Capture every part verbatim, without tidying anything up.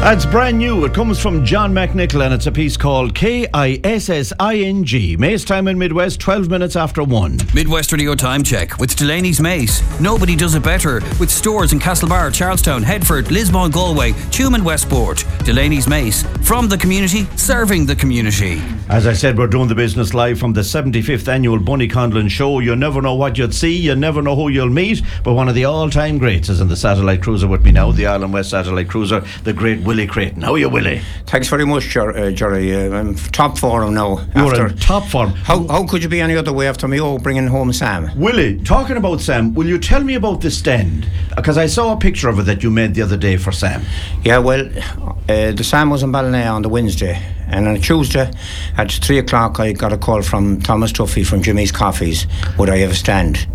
That's brand new. It comes from John McNichol and it's a piece called K I S S I N G. Mace time in Midwest, twelve minutes after one. Midwest Radio Time Check with Delaney's Mace. Nobody does it better with stores in Castlebar, Charlestown, Headford, Lismore, Galway, Tuam and Westport. Delaney's Mace. From the community, serving the community. As I said, we're doing the business live from the seventy-fifth annual Bunny Conlon Show. You never know what you'd see, you never know who you'll meet, but one of the all-time greats is in the satellite cruiser with me now, the Island West satellite cruiser, the great Willie Creighton. How are you, Willie? Thanks very much, Ger- uh, Jerry. Uh, I'm top form now. You're after, in top form. How, how could you be any other way after me? Oh, bringing home Sam. Willie, talking about Sam, will you tell me about the stand? Because I saw a picture of it that you made the other day for Sam. Yeah, well, uh, the Sam was in Ballina on the Wednesday, and on a Tuesday at three o'clock I got a call from Thomas Tuffy from Jimmy's Coffees. Would I have a stand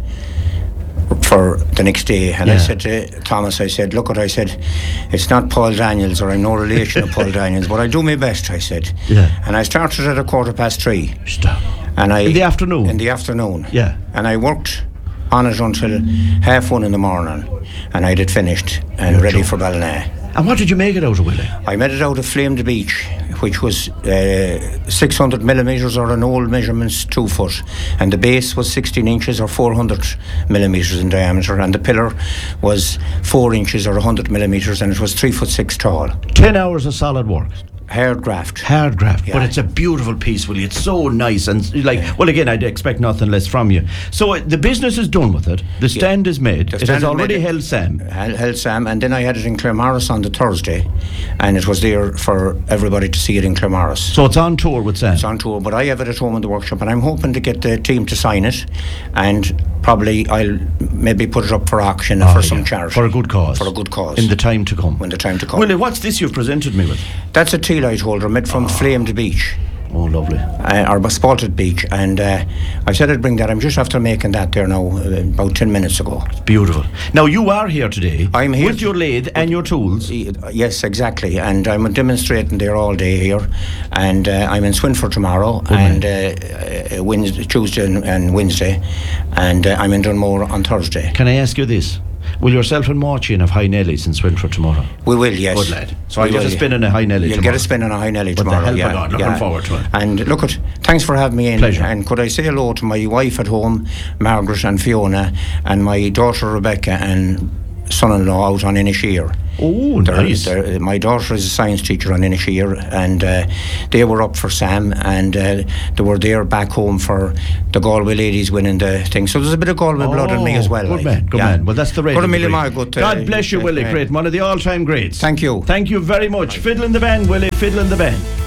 for the next day? And yeah. I said to Thomas, I said, look what I said, it's not Paul Daniels, or I'm no relation of Paul Daniels, but I do my best, I said. Yeah. And I started at a quarter past three. Stop. And I, in the afternoon? In the afternoon. Yeah. And I worked on it until half one in the morning, and I had it finished and You're ready joking. for Ballina. And what did you make it out of, Willie? I made it out of Flamed Beach, which was uh, six hundred millimetres, or an old measurements two foot, and the base was sixteen inches or four hundred millimetres in diameter, and the pillar was four inches or one hundred millimetres, and it was three foot six tall. Ten hours of solid work. Hard graft. Hard graft, yeah. But it's a beautiful piece, Willie. It's so nice and like. Yeah. Well, again, I'd expect nothing less from you. So uh, the business is done with it. The stand yeah. is made. The it has already made, held Sam. Held, held Sam, and then I had it in Claremorris on the Thursday, and it was there for everybody to see it in Claremorris. So it's on tour with Sam. It's on tour, but I have it at home in the workshop, and I'm hoping to get the team to sign it, and probably I'll maybe put it up for auction oh, for yeah. some charity. For a good cause. For a good cause. In the time to come. When the time to come. Willie, what's this you've presented me with? That's a tea light holder made from oh. Flamed Beach. Oh, lovely. Uh, or Spalted Beach, and uh, I said I'd bring that. I'm just after making that there now, uh, about ten minutes ago. It's beautiful. Now, you are here today. I'm here with your lathe and your tools. Yes, exactly. And I'm demonstrating there all day here. And uh, I'm in Swinford tomorrow, oh, and uh, uh, Wednesday, Tuesday and, and Wednesday, and uh, I'm in Dunmore on Thursday. Can I ask you this? Will yourself and Marcin have high Nellies in Swinford tomorrow? We will, yes. Good lad. So I get a spin in a high Nelly You'll tomorrow. get a spin in a high Nelly What tomorrow. the hell yeah, on. Looking yeah. forward to it. And look at, thanks for having me in. Pleasure. And could I say hello to my wife at home, Margaret and Fiona, and my daughter Rebecca and son-in-law out on Inisheer. Oh, they're, nice. They're, my daughter is a science teacher on Inisheer, and uh, they were up for Sam, and uh, they were there back home for the Galway ladies winning the thing. So there's a bit of Galway oh, blood in me as well. Good like. man, good yeah. man. Well, that's the rate. Good a million more good. Uh, God bless you, Willie Creighton, one of the all-time greats. Thank you. Thank you very much. Fiddle in the band, Willie. Fiddle in the band.